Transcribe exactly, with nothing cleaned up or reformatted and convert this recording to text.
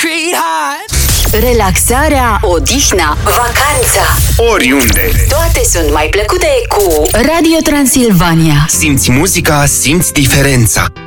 Creed hard. Relaxarea, odihna, vacanța, oriunde, toate sunt mai plăcute cu Radio Transilvania. simți muzica, simți diferența.